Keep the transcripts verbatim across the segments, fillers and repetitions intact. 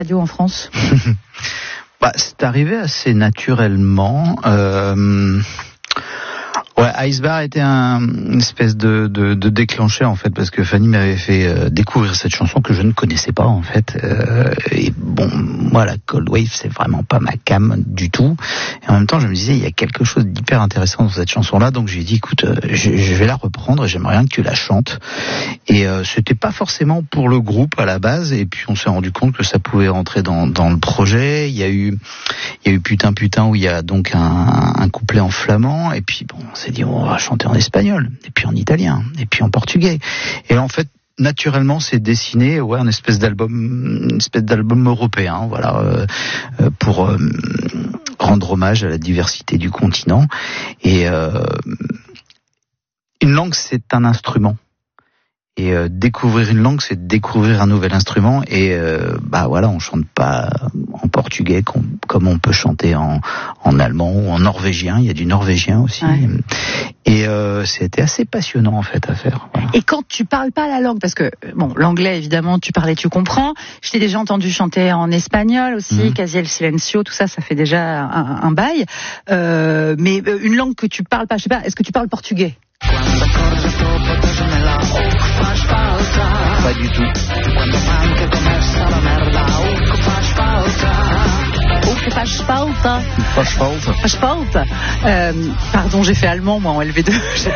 radio en France? Bah, c'est arrivé assez naturellement. Euh... Ouais, Icebar était un, une espèce de, de, de déclencheur en fait, parce que Fanny m'avait fait euh, découvrir cette chanson que je ne connaissais pas en fait. Euh, et bon, moi la Cold Wave c'est vraiment pas ma cam du tout. Et en même temps, je me disais il y a quelque chose d'hyper intéressant dans cette chanson-là, donc j'ai dit écoute, euh, je, je vais la reprendre. J'aimerais bien que tu la chantes. Et euh, c'était pas forcément pour le groupe à la base. Et puis on s'est rendu compte que ça pouvait rentrer dans, dans le projet. Il y a eu, il y a eu putain putain où il y a donc un, un couplet en flamand. Et puis bon, c'est dit on va chanter en espagnol, et puis en italien, et puis en portugais. Et en fait, naturellement, c'est dessiné, ouais, une espèce d'album, une espèce d'album européen, voilà, euh, pour euh, rendre hommage à la diversité du continent. Et euh, une langue, c'est un instrument. Et euh, découvrir une langue, c'est découvrir un nouvel instrument. Et euh, bah voilà, on chante pas en portugais com- comme on peut chanter en, en allemand ou en norvégien. Il y a du norvégien aussi. Ouais. Et euh, c'était assez passionnant en fait à faire. Voilà. Et quand tu parles pas la langue, parce que bon, l'anglais évidemment, tu parlais, tu comprends. Je t'ai déjà entendu chanter en espagnol aussi, mmh. Casi el silencio, tout ça, ça fait déjà un, un bail. Euh, mais une langue que tu parles pas, je sais pas, est-ce que tu parles portugais? Pas du tout. Faz falta. Faz falta. Faz falta. Euh, pardon, j'ai fait allemand moi en L V deux.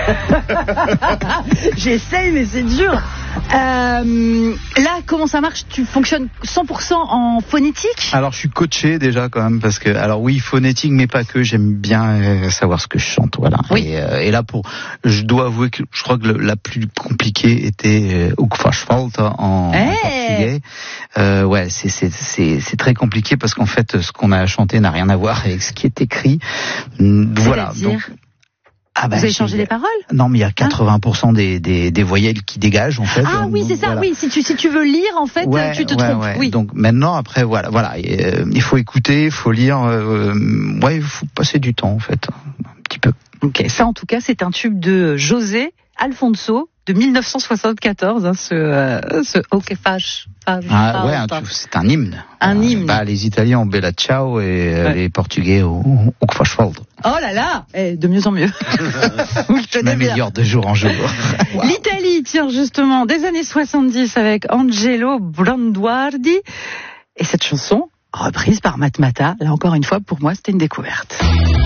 J'essaye mais c'est dur. Euh, là, comment ça marche? Tu fonctionnes cent pour cent en phonétique? Alors, je suis coaché déjà quand même parce que, alors oui, phonétique, mais pas que. J'aime bien euh, savoir ce que je chante, voilà. Oui. Et, euh, et là, pour, je dois avouer que je crois que le, la plus compliquée était O que faz falta en, hey. en portugais. Euh, ouais, c'est c'est c'est c'est très compliqué parce qu'en fait, ce qu'on a à chanter n'a rien à voir avec ce qui est écrit. Voilà. Donc. Ah bah, vous avez changé les paroles? Non, mais il y a quatre-vingts pour cent des, des, des voyelles qui dégagent, en fait. Ah oui, c'est ça, voilà. Oui. Si tu, si tu veux lire, en fait, ouais, tu te ouais, trompes. Ouais. Oui. Donc maintenant, après, voilà, voilà. Euh, il faut écouter, il faut lire. Euh, ouais, il faut passer du temps, en fait. Un petit peu. Ok, ça, en tout cas, c'est un tube de José Alfonso de dix-neuf cent soixante-quatorze, hein, ce, euh, ce O que faz. Ah ouais, un, c'est un hymne. Un euh, hymne. Bah, les Italiens ont Bella Ciao et ouais. Les Portugais au O que faz falta. Oh là là, eh, de mieux en mieux. Je m'améliore de jour en jour. Wow. L'Italie, tiens, justement, des années soixante-dix avec Angelo Branduardi. Et cette chanson, reprise par Matmata, là encore une fois, pour moi, c'était une découverte.